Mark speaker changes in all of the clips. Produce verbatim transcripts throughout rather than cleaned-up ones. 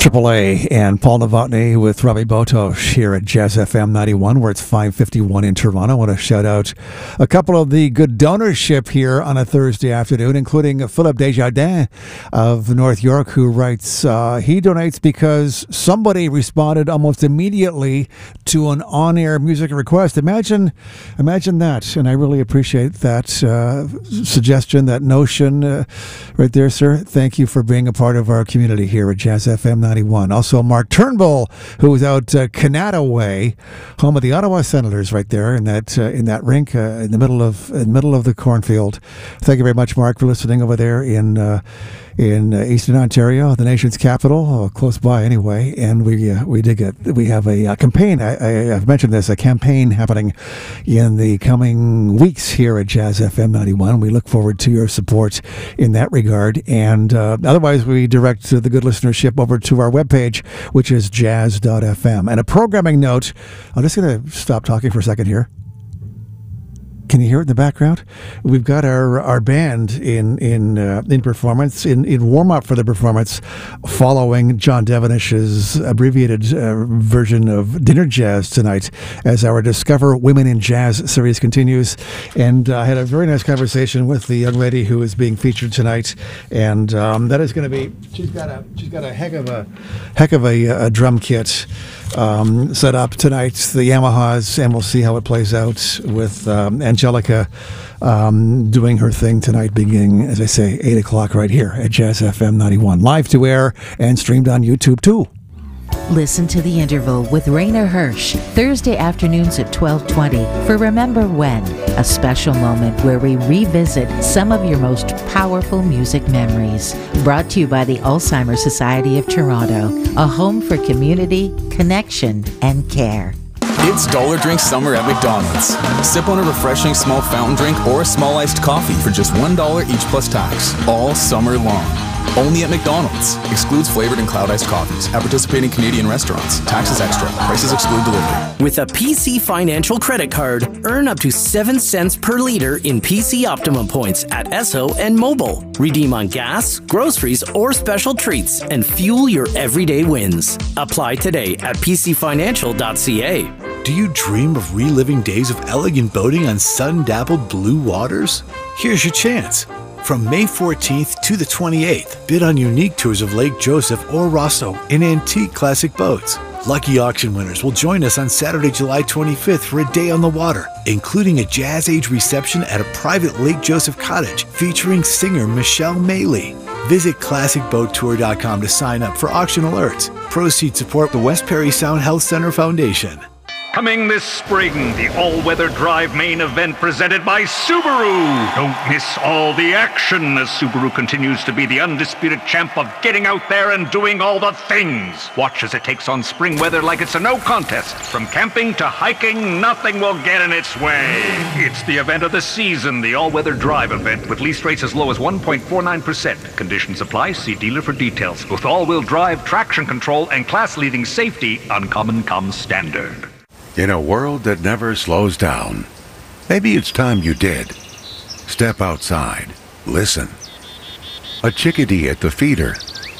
Speaker 1: Triple A and Paul Novotny with Robbie Botosh here at Jazz F M ninety-one, where it's five fifty-one in Toronto. I want to shout out a couple of the good donorship here on a Thursday afternoon, including Philip Desjardins of North York, who writes, uh, he donates because somebody responded almost immediately to an on-air music request. Imagine, imagine that, and I really appreciate that uh, suggestion, that notion uh, right there, sir. Thank you for being a part of our community here at Jazz F M ninety-one. Also, Mark Turnbull, who was out uh, Canada Way, home of the Ottawa Senators, right there in that uh, in that rink uh, in the middle of in the middle of the cornfield. Thank you very much, Mark, for listening over there in uh, in uh, Eastern Ontario, the nation's capital, uh, close by anyway. And we uh, we did get we have a uh, campaign. I, I, I've mentioned this, a campaign happening in the coming weeks here at Jazz F M ninety-one. We look forward to your support in that regard. And uh, otherwise, we direct uh, the good listenership over to our webpage, which is jazz dot f m. And a programming note, I'm just going to stop talking for a second here. Can you hear it in the background? We've got our, our band in in uh, in performance, in, in warm-up for the performance, following John Devenish's abbreviated uh, version of Dinner Jazz tonight, as our Discover Women in Jazz series continues. And uh, I had a very nice conversation with the young lady who is being featured tonight, and um, that is going to be. She's got a she's got a heck of a heck of a, a drum kit um, set up tonight. The Yamahas, and we'll see how it plays out with um, Angelica um, doing her thing tonight, beginning, as I say, eight o'clock right here at Jazz F M ninety-one. Live to air and streamed on YouTube too.
Speaker 2: Listen to The Interval with Rainer Hirsch, Thursday afternoons at twelve twenty for Remember When, a special moment where we revisit some of your most powerful music memories. Brought to you by the Alzheimer's Society of Toronto, a home for community, connection, and care.
Speaker 3: It's Dollar Drink Summer at McDonald's. Sip on a refreshing small fountain drink or a small iced coffee for just one dollar each plus tax, all summer long. Only at McDonald's. Excludes flavored and cloud iced coffees. At participating Canadian restaurants. Taxes extra. Prices exclude delivery.
Speaker 4: With a P C Financial credit card, earn up to seven cents per liter in P C Optimum points at Esso and Mobile. Redeem on gas, groceries, or special treats and fuel your everyday wins. Apply today at p c financial dot c a.
Speaker 5: Do you dream of reliving days of elegant boating on sun-dappled blue waters? Here's your chance. From May fourteenth to the twenty-eighth, bid on unique tours of Lake Joseph or Rosso in antique classic boats. Lucky auction winners will join us on Saturday, July twenty-fifth for a day on the water, including a Jazz Age reception at a private Lake Joseph cottage featuring singer Michelle Maley. Visit classic boat tour dot com to sign up for auction alerts. Proceeds support the West Perry Sound Health Center Foundation.
Speaker 6: Coming this spring, the all-weather drive main event presented by Subaru. Don't miss all the action as Subaru continues to be the undisputed champ of getting out there and doing all the things. Watch as it takes on spring weather like it's a no contest. From camping to hiking, nothing will get in its way. It's the event of the season, the all-weather drive event, with lease rates as low as one point four nine percent. Conditions apply. See dealer for details. With all-wheel drive, traction control, and class-leading safety, Uncommon comes standard.
Speaker 7: In a world that never slows down, maybe it's time you did. Step outside. Listen. A chickadee at the feeder.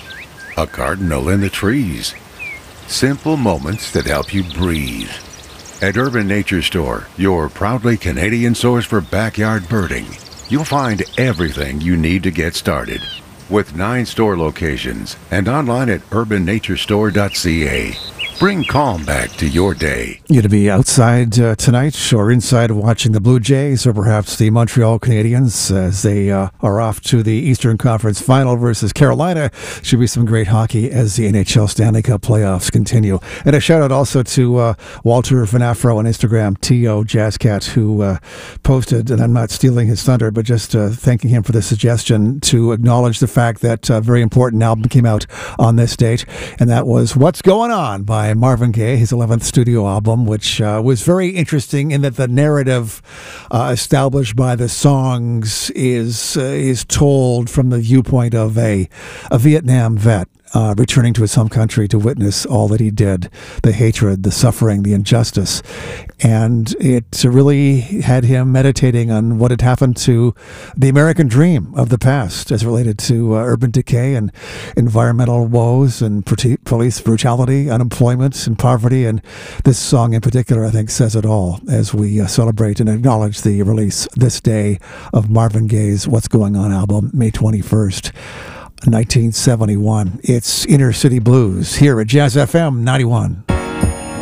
Speaker 7: A cardinal in the trees. Simple moments that help you breathe. At Urban Nature Store, your proudly Canadian source for backyard birding, you'll find everything you need to get started. With nine store locations and online at urban nature store dot c a. Bring calm back to your day.
Speaker 1: You to be outside uh, tonight or inside watching the Blue Jays or perhaps the Montreal Canadiens as they uh, are off to the Eastern Conference Final versus Carolina. Should be some great hockey as the N H L Stanley Cup playoffs continue. And a shout out also to uh, Walter Vanafro on Instagram, T O Jazzcat, who uh, posted, and I'm not stealing his thunder, but just uh, thanking him for the suggestion to acknowledge the fact that a very important album came out on this date, and that was What's Going On by Marvin Gaye, his eleventh studio album, which uh, was very interesting in that the narrative uh, established by the songs is uh, is told from the viewpoint of a a Vietnam vet. uh, returning to his home country to witness all that he did, the hatred, the suffering, the injustice. And it really had him meditating on what had happened to the American dream of the past as related to uh, urban decay and environmental woes and police brutality, unemployment and poverty. And this song in particular, I think, says it all as we uh, celebrate and acknowledge the release this day of Marvin Gaye's What's Going On album, May twenty-first, nineteen seventy-one. It's Inner City Blues here at Jazz F M ninety-one.